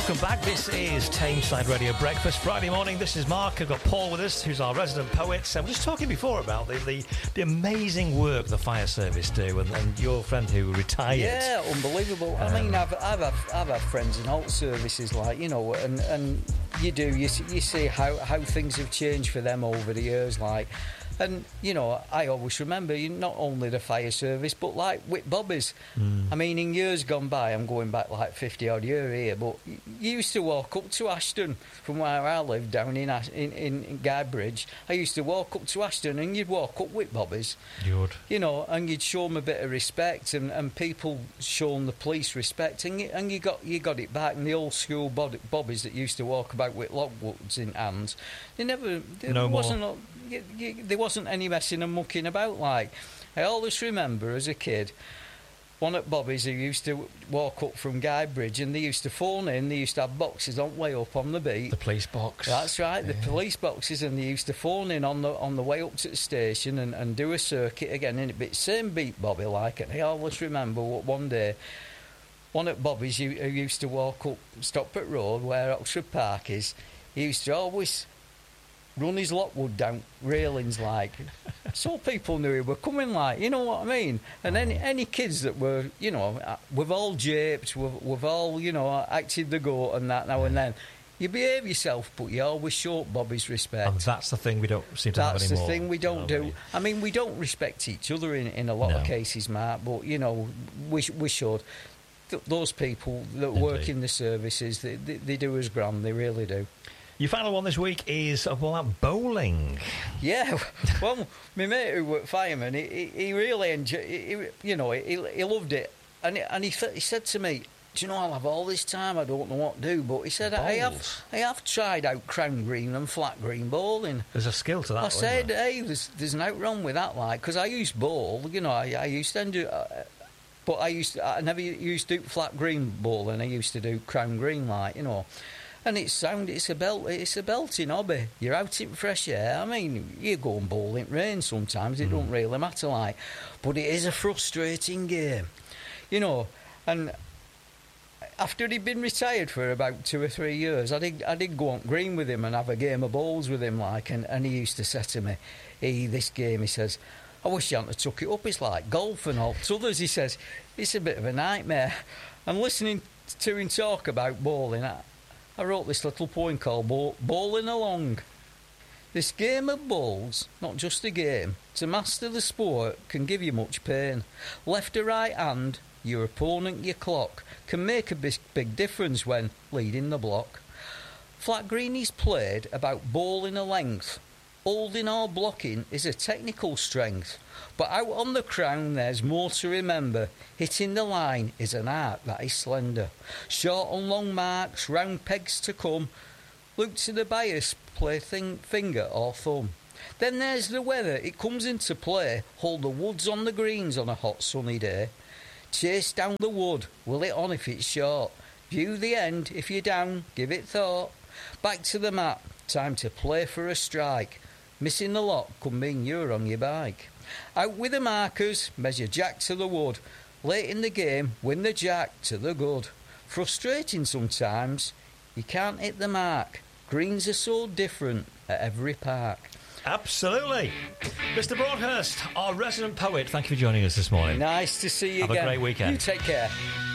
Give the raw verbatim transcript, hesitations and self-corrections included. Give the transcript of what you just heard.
Welcome back. This is Tameside Radio Breakfast. Friday morning, this is Mark. I've got Paul with us, who's our resident poet. And we were just talking before about the, the, the amazing work the fire service do, and, and your friend who retired. Yeah, unbelievable. Um, I mean, I've, I've, had, I've had friends in all services, like, you know, and, and you do, you see, you see how, how things have changed for them over the years, like. And, you know, I always remember not only the fire service, but like with Bobbies. Mm. I mean, in years gone by, I'm going back like fifty odd year here, but you used to walk up to Ashton from where I lived down in in, in, in Guybridge. I used to walk up to Ashton and you'd walk up with Bobbies. You would. You know, and you'd show them a bit of respect, and, and people showing the police respect, and you, and you got you got it back. And the old school Bobbies that used to walk about with logwoods in hands, they never, there no wasn't more. You, you, there wasn't any messing and mucking about. Like, I always remember as a kid, one at Bobby's who used to walk up from Guybridge, and they used to phone in. They used to have boxes on way up on the beat. The police box. That's right, yeah. the police boxes, and they used to phone in on the on the way up to the station and, and do a circuit again. And it same beat Bobby like. And I always remember what one day, one at Bobby's who used to walk up Stockport Road where Oxford Park is. He used to always run his lockwood down railings, like, so people knew he were coming, like, you know what I mean? And any any kids that were, you know, we've all japed, we've, we've all, you know, acted the goat and that now and then. You behave yourself, but you always show Bobby's respect. And that's the thing we don't seem to that's have anymore. That's the thing we don't you know, do. I mean, we don't respect each other in, in a lot no. of cases, Mark, but, you know, we, we should. Th- those people that Indeed. work in the services, they, they, they do us grand, they really do. Your final one this week is about bowling. Yeah, well, my mate who worked fireman, he, he, he really enjoyed it, you know, he, he loved it. And, and he, he said to me, do you know, I'll have all this time, I don't know what to do. But he said, I have, I have tried out crown green and flat green bowling. There's a skill to that. I said, there? hey, there's, there's no wrong with that, like, because I used to bowl, you know, I, I used to do, uh, but I used to, I never used to do flat green bowling, I used to do crown green, like, you know. And it's sound, it's a belt, it's a belting hobby. You're out in fresh air. I mean, you go and bowl in rain sometimes. It mm. don't really matter, like. But it is a frustrating game, you know. And after he'd been retired for about two or three years, I did, I did go on green with him and have a game of bowls with him, like. And, and he used to say to me, "Hey, this game," he says, "I wish you hadn't have took it up. It's like golf and all." To others, he says, "It's a bit of a nightmare." And listening to him talk about bowling, I, I wrote this little poem called Bowling Along. This game of bowls, not just a game, to master the sport can give you much pain. Left or right hand, your opponent, your clock, can make a big, big difference when leading the block. Flat green is played about bowling a length. Holding or blocking is a technical strength, but out on the crown there's more to remember. Hitting the line is an art that is slender. Short and long marks, round pegs to come. Look to the bias, play thing, finger or thumb. Then there's the weather, it comes into play. Hold the woods on the greens on a hot sunny day. Chase down the wood, will it on if it's short. View the end, if you're down, give it thought. Back to the mat, time to play for a strike. Missing the lot could mean you're on your bike. Out with the markers, measure jack to the wood. Late in the game, win the jack to the good. Frustrating sometimes, you can't hit the mark. Greens are so different at every park. Absolutely. Mister Broadhurst, our resident poet, thank you for joining us this morning. Nice to see you Have again. Have a great weekend. You take care.